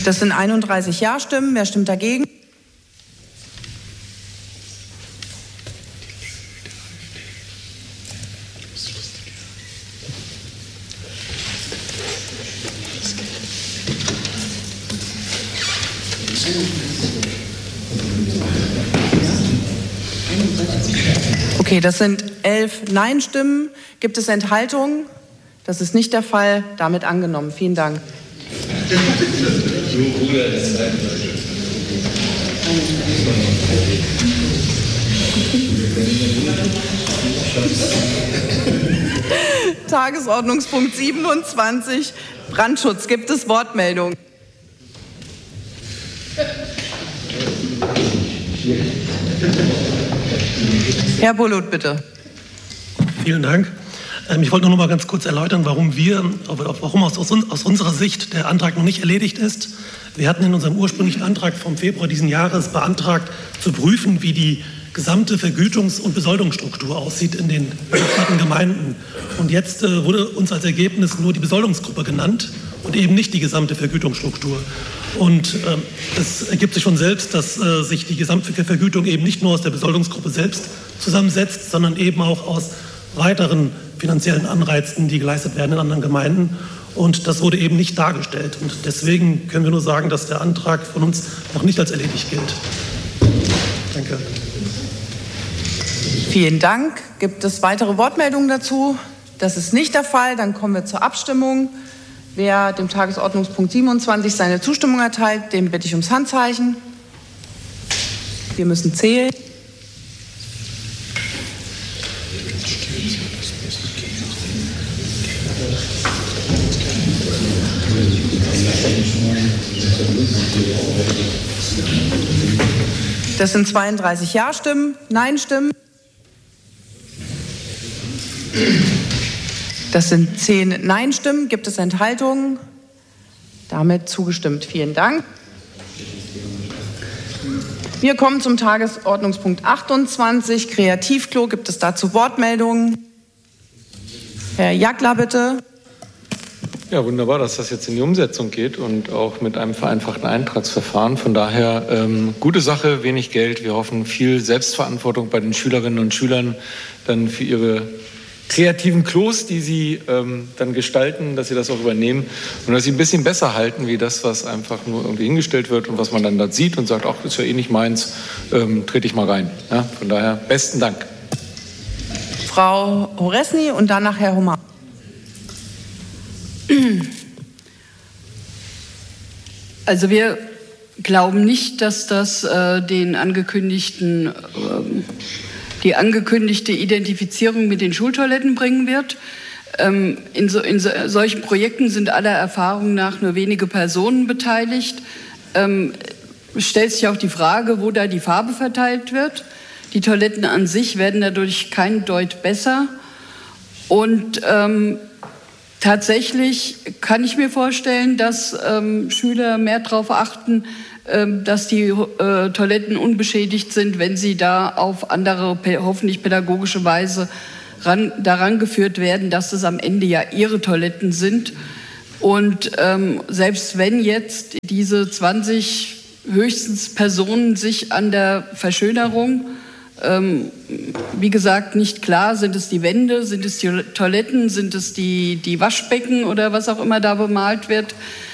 Das sind 31 Ja-Stimmen. Wer stimmt dagegen? Okay, das sind 11 Nein-Stimmen. Gibt es Enthaltungen? Das ist nicht der Fall. Damit angenommen. Vielen Dank. Tagesordnungspunkt 27, Brandschutz. Gibt es Wortmeldungen? Herr Bulut, bitte. Vielen Dank. Ich wollte nur noch mal ganz kurz erläutern, warum aus unserer Sicht der Antrag noch nicht erledigt ist. Wir hatten in unserem ursprünglichen Antrag vom Februar diesen Jahres beantragt, zu prüfen, wie die gesamte Vergütungs- und Besoldungsstruktur aussieht in den benachbarten Gemeinden. Und jetzt wurde uns als Ergebnis nur die Besoldungsgruppe genannt und eben nicht die gesamte Vergütungsstruktur. Und es ergibt sich schon selbst, dass sich die Gesamtvergütung eben nicht nur aus der Besoldungsgruppe selbst zusammensetzt, sondern eben auch aus weiteren finanziellen Anreizen, die geleistet werden in anderen Gemeinden. Und das wurde eben nicht dargestellt. Und deswegen können wir nur sagen, dass der Antrag von uns noch nicht als erledigt gilt. Danke. Vielen Dank. Gibt es weitere Wortmeldungen dazu? Das ist nicht der Fall. Dann kommen wir zur Abstimmung. Wer dem Tagesordnungspunkt 27 seine Zustimmung erteilt, dem bitte ich ums Handzeichen. Wir müssen zählen. Das sind 32 Ja-Stimmen, Nein-Stimmen. Das sind 10 Nein-Stimmen. Gibt es Enthaltungen? Damit zugestimmt. Vielen Dank. Wir kommen zum Tagesordnungspunkt 28, Kreativklo. Gibt es dazu Wortmeldungen? Herr Jackler, bitte. Ja, wunderbar, dass das jetzt in die Umsetzung geht und auch mit einem vereinfachten Eintragsverfahren. Von daher gute Sache, wenig Geld. Wir hoffen viel Selbstverantwortung bei den Schülerinnen und Schülern dann für ihre kreativen Klos, die sie dann gestalten, dass sie das auch übernehmen und dass sie ein bisschen besser halten, wie das, was einfach nur irgendwie hingestellt wird und was man dann da sieht und sagt, ach, das ist ja eh nicht meins, trete ich mal rein. Ja, von daher besten Dank. Frau Horesny und danach Herr Hummer. Also wir glauben nicht, dass das die angekündigte Identifizierung mit den Schultoiletten bringen wird. In solchen Projekten sind aller Erfahrung nach nur wenige Personen beteiligt. Stellt sich auch die Frage, wo da die Farbe verteilt wird. Die Toiletten an sich werden dadurch kein Deut besser. Und tatsächlich kann ich mir vorstellen, dass Schüler mehr darauf achten, dass die Toiletten unbeschädigt sind, wenn sie da auf andere, hoffentlich pädagogische Weise daran geführt werden, dass es am Ende ja ihre Toiletten sind. Und selbst wenn jetzt diese 20 höchstens Personen sich an der Verschönerung, wie gesagt, nicht klar, sind es die Wände, sind es die Toiletten, sind es die Waschbecken oder was auch immer da bemalt wird,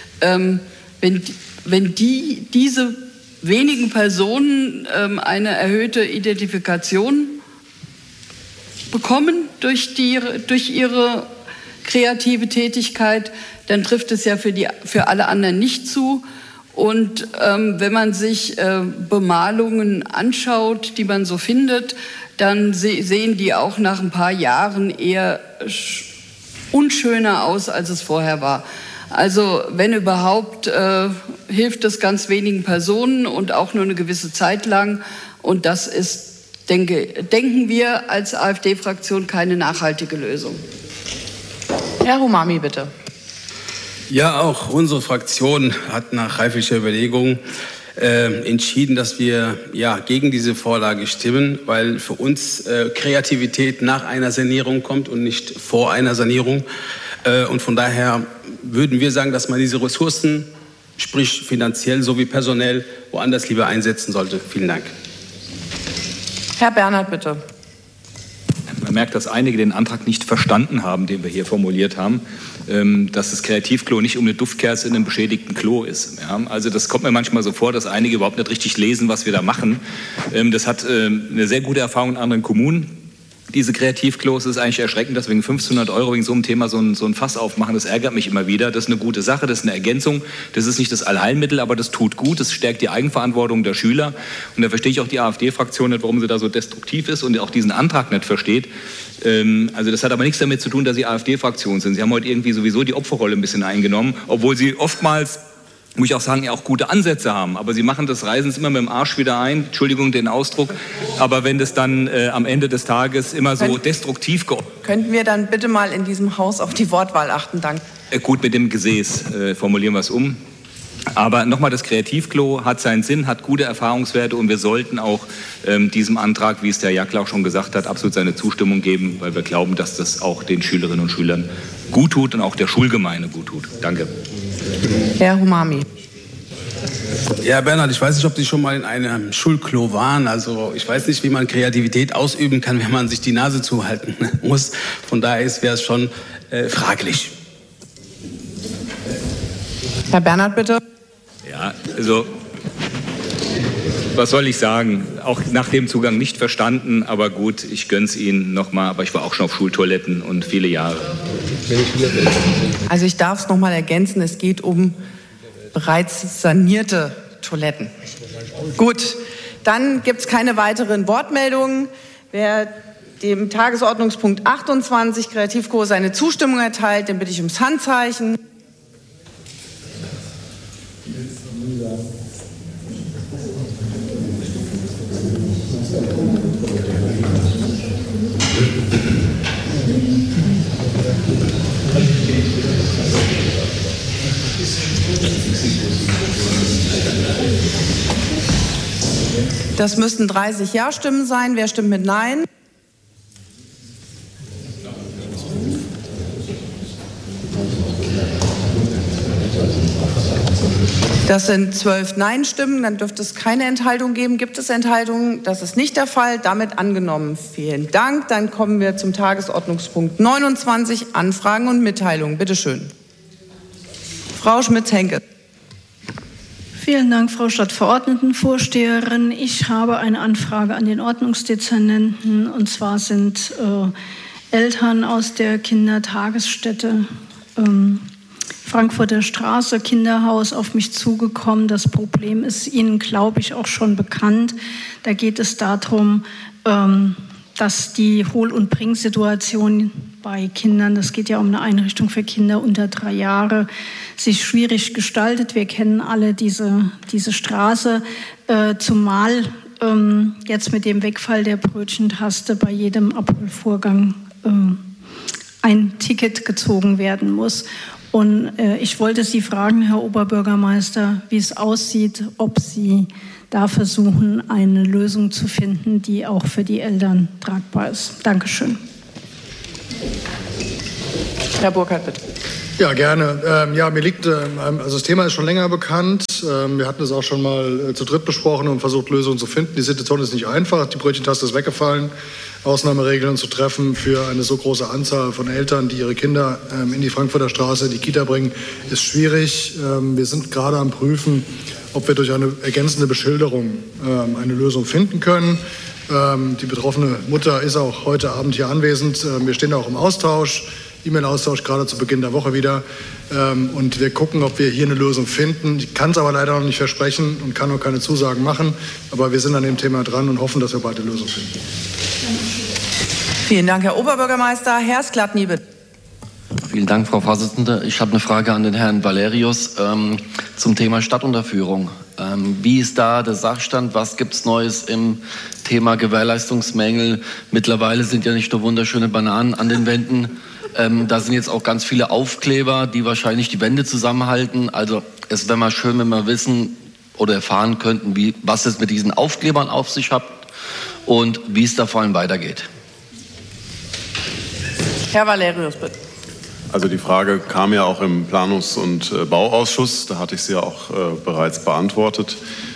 wenn diese wenigen Personen eine erhöhte Identifikation bekommen durch ihre kreative Tätigkeit, dann trifft es ja für alle anderen nicht zu. Und wenn man sich Bemalungen anschaut, die man so findet, dann sehen die auch nach ein paar Jahren eher unschöner aus, als es vorher war. Also wenn überhaupt, hilft es ganz wenigen Personen und auch nur eine gewisse Zeit lang. Und das ist, denken wir als AfD-Fraktion, keine nachhaltige Lösung. Herr Humami, bitte. Ja, auch unsere Fraktion hat nach reiflicher Überlegung entschieden, dass wir gegen diese Vorlage stimmen, weil für uns Kreativität nach einer Sanierung kommt und nicht vor einer Sanierung. Und von daher würden wir sagen, dass man diese Ressourcen sprich finanziell sowie personell, woanders lieber einsetzen sollte. Vielen Dank. Herr Bernhard, bitte. Man merkt, dass einige den Antrag nicht verstanden haben, den wir hier formuliert haben, dass das Kreativklo nicht um eine Duftkerze in einem beschädigten Klo ist. Ja, also das kommt mir manchmal so vor, dass einige überhaupt nicht richtig lesen, was wir da machen. Das hat eine sehr gute Erfahrung in anderen Kommunen. Diese Kreativklos, ist eigentlich erschreckend, dass wegen 1.500 € wegen so einem Thema so ein Fass aufmachen. Das ärgert mich immer wieder. Das ist eine gute Sache, das ist eine Ergänzung. Das ist nicht das Allheilmittel, aber das tut gut. Das stärkt die Eigenverantwortung der Schüler. Und da verstehe ich auch die AfD-Fraktion nicht, warum sie da so destruktiv ist und auch diesen Antrag nicht versteht. Also das hat aber nichts damit zu tun, dass sie AfD-Fraktion sind. Sie haben heute irgendwie sowieso die Opferrolle ein bisschen eingenommen, obwohl sie oftmals, muss ich auch sagen, ja auch gute Ansätze haben. Aber sie machen das Reisen immer mit dem Arsch wieder ein. Entschuldigung den Ausdruck. Aber wenn das dann am Ende des Tages immer so destruktiv... Könnten wir dann bitte mal in diesem Haus auf die Wortwahl achten? Danke. Gut, mit dem Gesäß formulieren wir es um. Aber nochmal, das Kreativklo hat seinen Sinn, hat gute Erfahrungswerte und wir sollten auch diesem Antrag, wie es der Jackl auch schon gesagt hat, absolut seine Zustimmung geben, weil wir glauben, dass das auch den Schülerinnen und Schülern gut tut und auch der Schulgemeinde gut tut. Danke. Herr Humami. Ja, Bernhard, ich weiß nicht, ob Sie schon mal in einem Schulklo waren. Also ich weiß nicht, wie man Kreativität ausüben kann, wenn man sich die Nase zuhalten muss. Von daher wäre es schon fraglich. Herr Bernhard, bitte. Ja, also was soll ich sagen? Auch nach dem Zugang nicht verstanden, aber gut, ich gönn's Ihnen nochmal. Aber ich war auch schon auf Schultoiletten und viele Jahre. Also ich darf es nochmal ergänzen, es geht um bereits sanierte Toiletten. Gut, dann gibt es keine weiteren Wortmeldungen. Wer dem Tagesordnungspunkt 28 Kreativkurs seine Zustimmung erteilt, den bitte ich ums Handzeichen. Das müssten 30 Ja-Stimmen sein. Wer stimmt mit Nein? Das sind 12 Nein-Stimmen. Dann dürfte es keine Enthaltung geben. Gibt es Enthaltungen? Das ist nicht der Fall. Damit angenommen. Vielen Dank. Dann kommen wir zum Tagesordnungspunkt 29, Anfragen und Mitteilungen. Bitte schön. Frau Schmitz-Henke. Vielen Dank, Frau Stadtverordnetenvorsteherin. Ich habe eine Anfrage an den Ordnungsdezernenten. Und zwar sind Eltern aus der Kindertagesstätte Frankfurter Straße, Kinderhaus, auf mich zugekommen. Das Problem ist Ihnen, glaube ich, auch schon bekannt. Da geht es darum, dass die Hohl- und Bringsituation bei Kindern, das geht ja um eine Einrichtung für Kinder unter 3 Jahre, sich schwierig gestaltet. Wir kennen alle diese Straße, zumal jetzt mit dem Wegfall der Brötchentaste bei jedem Abholvorgang ein Ticket gezogen werden muss. Und ich wollte Sie fragen, Herr Oberbürgermeister, wie es aussieht, ob Sie da versuchen, eine Lösung zu finden, die auch für die Eltern tragbar ist. Dankeschön. Herr Burkhardt, bitte. Ja, gerne. Mir liegt, also das Thema ist schon länger bekannt. Wir hatten es auch schon mal zu dritt besprochen und versucht, Lösungen zu finden. Die Situation ist nicht einfach. Die Brötchentaste ist weggefallen. Ausnahmeregeln zu treffen für eine so große Anzahl von Eltern, die ihre Kinder in die Frankfurter Straße, in die Kita bringen, ist schwierig. Wir sind gerade am Prüfen, ob wir durch eine ergänzende Beschilderung eine Lösung finden können. Die betroffene Mutter ist auch heute Abend hier anwesend. Wir stehen auch im Austausch, E-Mail-Austausch gerade zu Beginn der Woche wieder. Und wir gucken, ob wir hier eine Lösung finden. Ich kann es aber leider noch nicht versprechen und kann auch keine Zusagen machen. Aber wir sind an dem Thema dran und hoffen, dass wir bald eine Lösung finden. Vielen Dank, Herr Oberbürgermeister. Herr Skladny, bitte. Vielen Dank, Frau Vorsitzende. Ich habe eine Frage an den Herrn Valerius zum Thema Stadtunterführung. Wie ist da der Sachstand? Was gibt es Neues im Thema Gewährleistungsmängel? Mittlerweile sind ja nicht nur wunderschöne Bananen an den Wänden. Da sind jetzt auch ganz viele Aufkleber, die wahrscheinlich die Wände zusammenhalten. Also es wäre mal schön, wenn wir wissen oder erfahren könnten, was es mit diesen Aufklebern auf sich hat und wie es da vor allem weitergeht. Herr Valerius, bitte. Also die Frage kam ja auch im Planungs- und Bauausschuss, da hatte ich sie ja auch bereits beantwortet.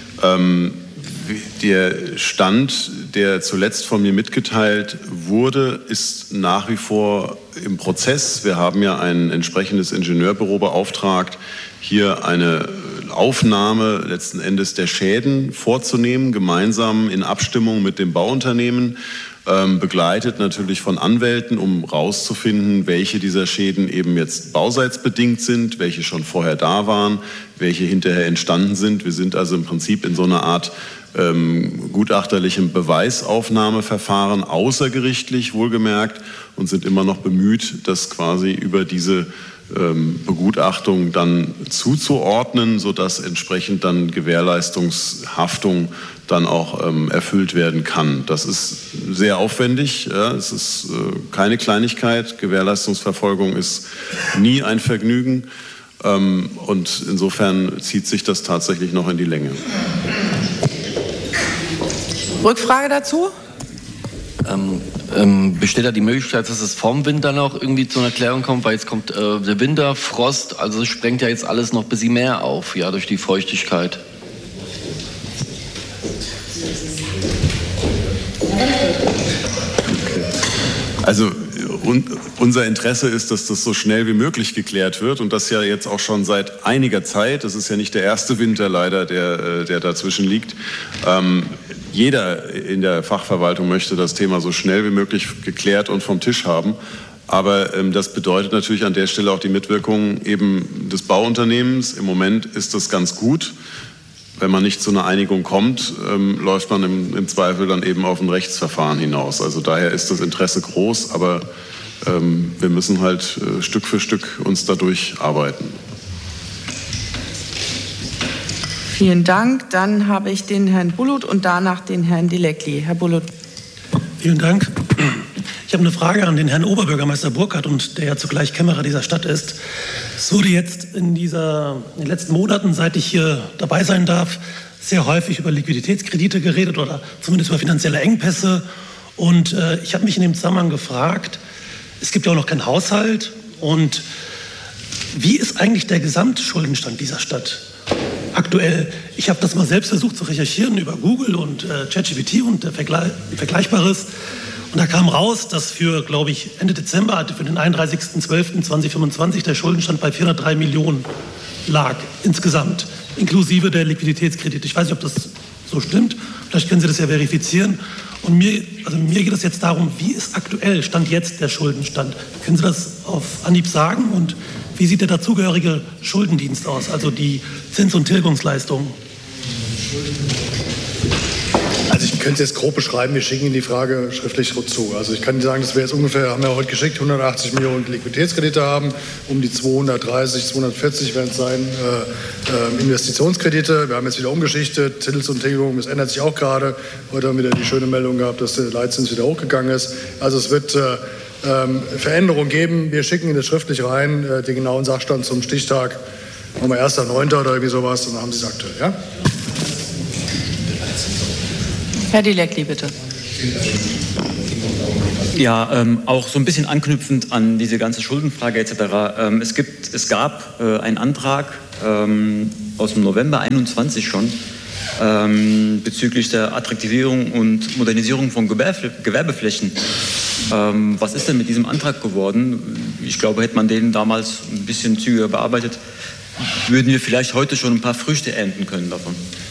Der Stand, der zuletzt von mir mitgeteilt wurde, ist nach wie vor im Prozess. Wir haben ja ein entsprechendes Ingenieurbüro beauftragt, hier eine Aufnahme letzten Endes der Schäden vorzunehmen, gemeinsam in Abstimmung mit dem Bauunternehmen, begleitet natürlich von Anwälten, um herauszufinden, welche dieser Schäden eben jetzt bauseits bedingt sind, welche schon vorher da waren, welche hinterher entstanden sind. Wir sind also im Prinzip in so einer Art gutachterlichem Beweisaufnahmeverfahren, außergerichtlich wohlgemerkt, und sind immer noch bemüht, das quasi über diese Begutachtung dann zuzuordnen, sodass entsprechend dann Gewährleistungshaftung dann auch erfüllt werden kann. Das ist sehr aufwendig, ja, es ist keine Kleinigkeit. Gewährleistungsverfolgung ist nie ein Vergnügen, und insofern zieht sich das tatsächlich noch in die Länge. Rückfrage dazu? Besteht da die Möglichkeit, dass es vorm Winter noch irgendwie zu einer Klärung kommt? Weil jetzt kommt der Winter, Frost, also es sprengt ja jetzt alles noch ein bisschen mehr auf, ja, durch die Feuchtigkeit. Also unser Interesse ist, dass das so schnell wie möglich geklärt wird, und das ja jetzt auch schon seit einiger Zeit. Das ist ja nicht der erste Winter leider, der dazwischen liegt. Jeder in der Fachverwaltung möchte das Thema so schnell wie möglich geklärt und vom Tisch haben. Aber das bedeutet natürlich an der Stelle auch die Mitwirkung eben des Bauunternehmens. Im Moment ist das ganz gut. Wenn man nicht zu einer Einigung kommt, läuft man im Zweifel dann eben auf ein Rechtsverfahren hinaus. Also daher ist das Interesse groß, aber wir müssen halt Stück für Stück uns dadurch arbeiten. Vielen Dank. Dann habe ich den Herrn Bulut und danach den Herrn Dilekli. Herr Bulut. Vielen Dank. Ich habe eine Frage an den Herrn Oberbürgermeister Burkhardt, und der ja zugleich Kämmerer dieser Stadt ist. Es wurde jetzt in den letzten Monaten, seit ich hier dabei sein darf, sehr häufig über Liquiditätskredite geredet oder zumindest über finanzielle Engpässe. Und ich habe mich in dem Zusammenhang gefragt, es gibt ja auch noch keinen Haushalt. Und wie ist eigentlich der Gesamtschuldenstand dieser Stadt aktuell? Ich habe das mal selbst versucht zu recherchieren über Google und ChatGPT und Vergleichbares. Und da kam raus, dass für, glaube ich, Ende Dezember, für den 31.12.2025 der Schuldenstand bei 403 Millionen lag insgesamt, inklusive der Liquiditätskredite. Ich weiß nicht, ob das so stimmt. Vielleicht können Sie das ja verifizieren. Und mir geht es jetzt darum, wie ist aktuell, Stand jetzt, der Schuldenstand? Können Sie das auf Anhieb sagen? Und wie sieht der dazugehörige Schuldendienst aus, also die Zins- und Tilgungsleistungen? Also ich könnte es jetzt grob beschreiben, wir schicken Ihnen die Frage schriftlich zu. Also ich kann Ihnen sagen, dass wir jetzt ungefähr, haben wir heute geschickt, 180 Millionen Liquiditätskredite haben, um die 230, 240 werden es sein, Investitionskredite. Wir haben jetzt wieder umgeschichtet, Zins und Tilgung, das ändert sich auch gerade. Heute haben wir wieder die schöne Meldung gehabt, dass der Leitzins wieder hochgegangen ist. Also es wird Veränderungen geben. Wir schicken Ihnen das schriftlich rein, den genauen Sachstand zum Stichtag, 1.9. oder irgendwie sowas, und dann haben Sie es aktuell, ja? Herr Dilekli, bitte. Ja, auch so ein bisschen anknüpfend an diese ganze Schuldenfrage etc. Es gab einen Antrag aus dem November 21 schon bezüglich der Attraktivierung und Modernisierung von Gewerbeflächen. Was ist denn mit diesem Antrag geworden? Ich glaube, hätte man den damals ein bisschen zügiger bearbeitet, würden wir vielleicht heute schon ein paar Früchte ernten können davon.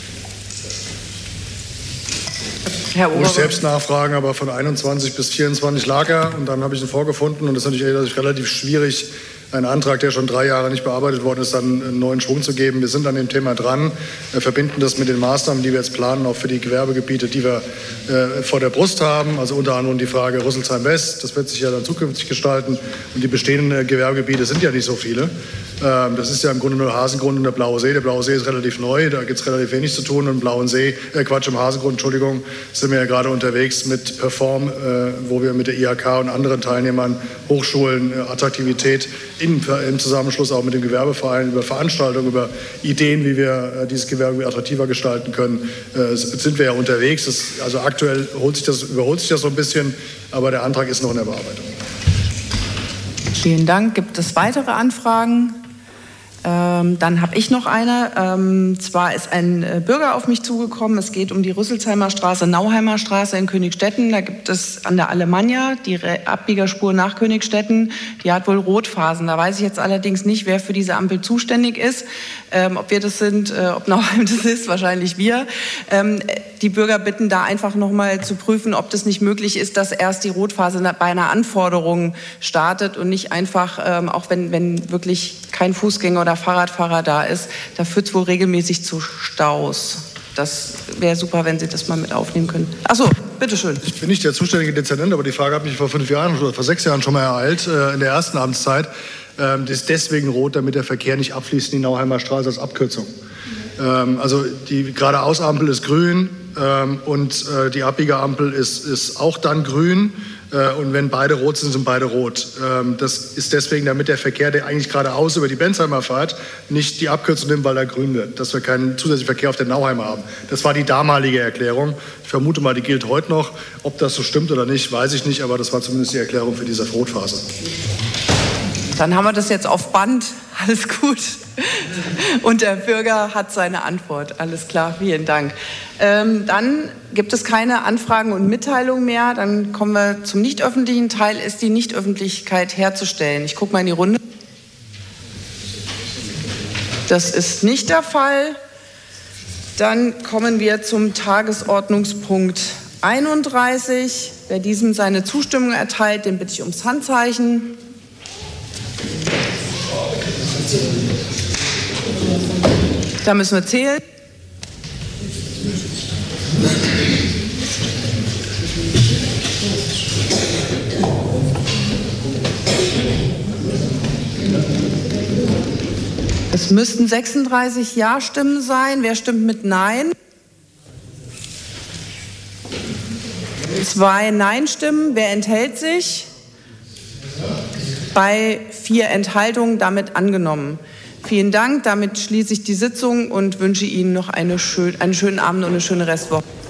Herr Muss ich selbst nachfragen, aber von 21 bis 24 lag er, und dann habe ich ihn vorgefunden, und das ist natürlich relativ schwierig, einen Antrag, der schon 3 Jahre nicht bearbeitet worden ist, dann einen neuen Schwung zu geben. Wir sind an dem Thema dran, verbinden das mit den Maßnahmen, die wir jetzt planen, auch für die Gewerbegebiete, die wir vor der Brust haben. Also unter anderem die Frage Rüsselsheim West, das wird sich ja dann zukünftig gestalten. Und die bestehenden Gewerbegebiete sind ja nicht so viele. Das ist ja im Grunde nur Hasengrund und der Blaue See. Der Blaue See ist relativ neu, da gibt es relativ wenig zu tun. Und im Blauen See, im Hasengrund, Entschuldigung, sind wir ja gerade unterwegs mit Perform, wo wir mit der IHK und anderen Teilnehmern, Hochschulen, Attraktivität im Zusammenschluss auch mit dem Gewerbeverein über Veranstaltungen, über Ideen, wie wir dieses Gewerbe attraktiver gestalten können, sind wir ja unterwegs. Also aktuell überholt sich das so ein bisschen, aber der Antrag ist noch in der Bearbeitung. Vielen Dank. Gibt es weitere Anfragen? Dann habe ich noch eine. Zwar ist ein Bürger auf mich zugekommen. Es geht um die Rüsselsheimer Straße, Nauheimer Straße in Königstetten. Da gibt es an der Alemannia die Abbiegerspur nach Königstetten. Die hat wohl Rotphasen. Da weiß ich jetzt allerdings nicht, wer für diese Ampel zuständig ist. Ob wir das sind, ob Nauheim das ist, wahrscheinlich wir. Die Bürger bitten da einfach noch mal zu prüfen, ob das nicht möglich ist, dass erst die Rotphase bei einer Anforderung startet und nicht einfach, auch wenn wirklich kein Fußgänger oder Fahrradfahrer da ist, da führt es wohl regelmäßig zu Staus. Das wäre super, wenn Sie das mal mit aufnehmen können. Ach so, bitteschön. Ich bin nicht der zuständige Dezernent, aber die Frage hat mich vor 5 Jahren oder vor 6 Jahren schon mal ereilt, in der ersten Amtszeit. Die ist deswegen rot, damit der Verkehr nicht abfließt in die Nauheimer Straße als Abkürzung. Also die Geradeausampel ist grün und die Abbiegerampel ist auch dann grün. Und wenn beide rot sind, sind beide rot. Das ist deswegen, damit der Verkehr, der eigentlich geradeaus über die Benzheimer fährt, nicht die Abkürzung nimmt, weil er grün wird. Dass wir keinen zusätzlichen Verkehr auf der Nauheimer haben. Das war die damalige Erklärung. Ich vermute mal, die gilt heute noch. Ob das so stimmt oder nicht, weiß ich nicht. Aber das war zumindest die Erklärung für diese Rotphase. Dann haben wir das jetzt auf Band. Alles gut. Und der Bürger hat seine Antwort. Alles klar, vielen Dank. Dann gibt es keine Anfragen und Mitteilungen mehr. Dann kommen wir zum nicht öffentlichen Teil, ist die Nichtöffentlichkeit herzustellen. Ich gucke mal in die Runde. Das ist nicht der Fall. Dann kommen wir zum Tagesordnungspunkt 31. Wer diesem seine Zustimmung erteilt, den bitte ich ums Handzeichen. Da müssen wir zählen. Es müssten 36 Ja-Stimmen sein. Wer stimmt mit Nein? 2 Nein-Stimmen. Wer enthält sich? Bei 4 Enthaltungen damit angenommen. Vielen Dank. Damit schließe ich die Sitzung und wünsche Ihnen noch einen schönen Abend und eine schöne Restwoche.